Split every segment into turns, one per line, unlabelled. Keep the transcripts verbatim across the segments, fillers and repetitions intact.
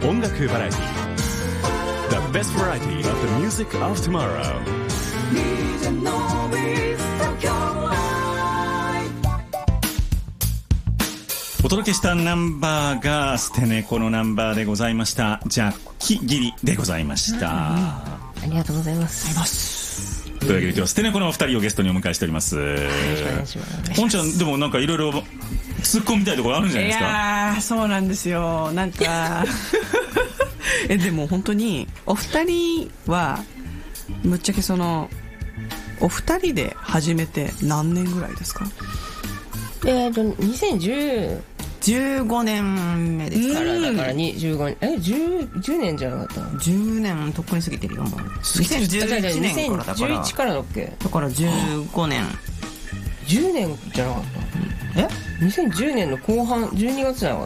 音楽バラエティ The best variety of the music of tomorrow。 お届けしたナンバーがステネコのナンバーでございました。ジャッキギリでございました、うんうん、
ありがとうございます
というわけで今日はステネコのお二人をゲストにお迎えしております。よろしくお願いします。ポンちゃんでもなんかいろいろ突っ込みたいところあるんじゃないですか。
いやそうなんですよ。なんかえでも本当にお二人はぶっちゃけそのお二人で始めて何年ぐらいですか。
えーとにせんじゅう
じゅうごねんめです
からだからにじゅうごねんえ 10, じゅうねんじゃなかった
じゅうねんとっくに過ぎてるよもうにせんじゅういちねんからだからにせんじゅういちからだっけだからじゅうごねん
じゅうねんじゃなかった、うん、えにせんじゅうねんの後半じゅうにがつじゃなか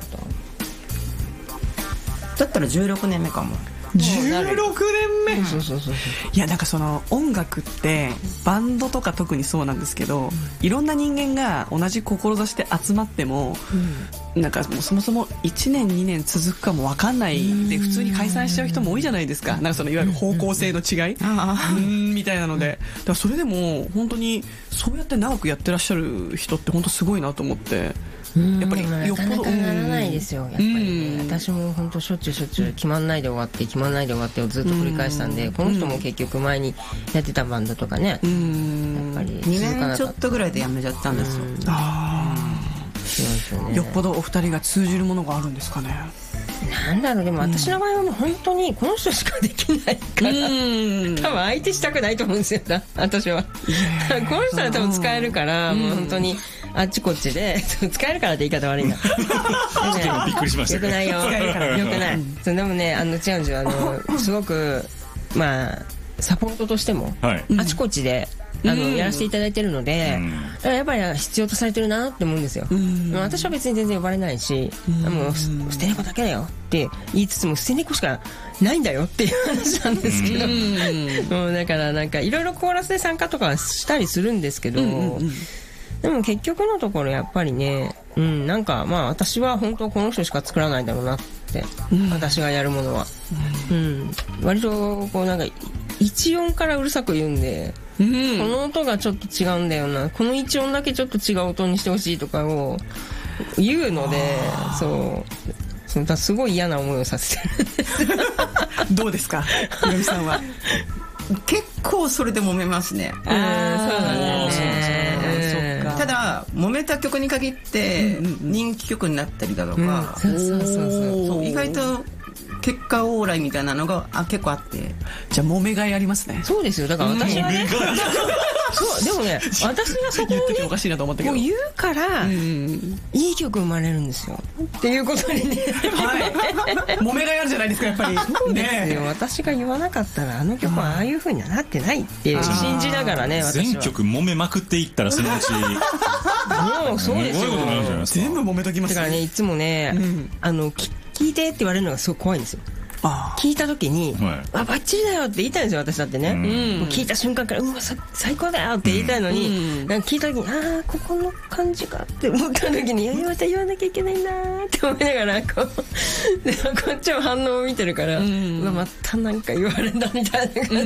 った
だったらじゅうろくねんめかも。じゅうろくねんめ。
そうそうそうそう。
いやなんかその音楽ってバンドとか特にそうなんですけど、うん、いろんな人間が同じ志で集まっても、うん、なんかもうそもそもいちねんにねん続くかも分かんないで普通に解散しちゃう人も多いじゃないですか。なんかそのいわゆる方向性の違い、うん、うんみたいなので、だからそれでも本当にそうやって長くやってらっしゃる人って本当すごいなと思って。
やっぱりよっぽどなかなかならないですよ。やっぱり、ね、私も本当しょっちゅうしょっちゅう決まんないで終わって決まんないで終わってをずっと繰り返したんで、この人も結局前にやってたバンドとかね、やっぱり
にねんちょっとぐらいでやめちゃったんですよ。ああ、よっぽどお二人が通じるものがあるんですかね。
なんだろう、でも私の場合はもう本当にこの人しかできないから、うん多分相手したくないと思うんですよ私は。この人は多分使えるから、もう本当にあっちこっちで使えるからって言い方悪いな。ね、
びっくりしました。
よくないよ。よくない。そうでもね、あの違うんですよ。あのすごくまあサポートとしても、はい、あちこちで。あのやらせていただいてるので、だからやっぱり必要とされてるなって思うんですよ。私は別に全然呼ばれないし、もう捨て猫だけだよって言いつつも捨て猫しかないんだよっていう話なんですけど、もうだからなんかいろいろコーラスで参加とかしたりするんですけど、でも結局のところやっぱりね、うん、なんかまあ私は本当この人しか作らないだろうなって、私がやるものは、うん、割とこうなんか一音からうるさく言うんで、うん、この音がちょっと違うんだよな、この一音だけちょっと違う音にしてほしいとかを言うので、そうそうだすごい嫌な思いをさせてるんです
どうですかひろみさんは。
結構それで揉めますね。
あそうなんだよ
ね。ただ揉めた曲に限って人気曲になったりだとか、
そうそうそうそう、
意外と結果オーライみたいなのがあ結構あって、
じゃあ揉めがいありますね。
そうですよ。だから私はね、そうでもね、私がそこをね
おかしいなと思ったけど、
もう言うから、うん、いい曲生まれるんですよっていうことにね、
はい、揉めがいあるじゃないですかやっぱり。
そうですよ、ね、私が言わなかったらあの曲はああいう風にはなってないっていう信じながらね、私は
全曲揉めまくっていったらそのうち
もうそうですよ、
全部揉めときます。
だからね、いつもね、うん、あの聞いてって言われるのがすごい怖いんですよ。聞いた時に、はい、あバッチリだよって言いたいんですよ私だってね、うん、もう聞いた瞬間からうわ最高だよって言いたいのに、うん、なんか聞いた時にああここの感じかって思った時にまた言わなきゃいけないなって思いながらこうでこっちは反応を見てるから、うん、うわまたなんか言われたみたいな感じ、うん、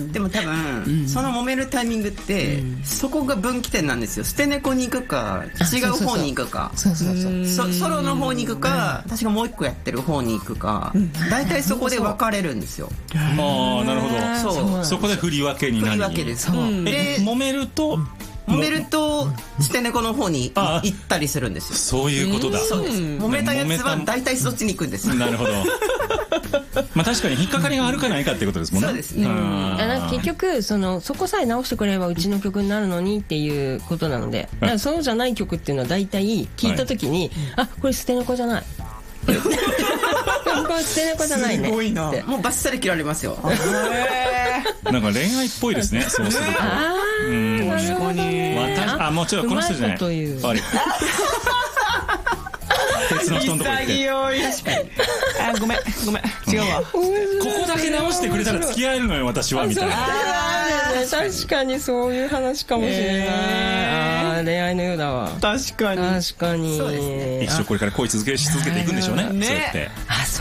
でも多分、うん、その揉めるタイミングって、うん、そこが分岐点なんですよ。捨て猫に行くか違う方に行くか、
そうそうそう、
ソロの方に行くか、うん、私がもう一個やってる方に行くか、うん、大体そこで分かれるんですよ。
ああなるほど。そう、そこで振り分けになり、
振り分けです。
うん、で揉めると
揉めると捨て猫の方に行ったりするんですよ。
そういうことだ。
そうです。揉めたやつは大体そっちに行くんですよ。
なるほど。まあ確かに引っかかりがあるかないかってことですもんね。
そうですね。
なんか結局そのそこさえ直してくれればうちの曲になるのにっていうことなので、だからそうじゃない曲っていうのは大体聞いた時に、はい、あこれ捨て猫じゃない。これ捨て猫じゃないね。
すごいな。
もうバッサリ切られますよ。
なんか恋愛っぽいですね。そうすると。
ああ、なるほどね。
あ、もうちょっとこの人じゃない。悪い。鉄の布団とか行って。
あ、ごめんごめん違うわ。こ
こだけ直してくれたら付き合えるのよ私はみたいな。
確かにそういう話かもしれない。ああ恋愛のようだわ。
確かに
確かに。
そうですね。
一生これから恋続けし続けていくんでしょうね。そうやって。
あそ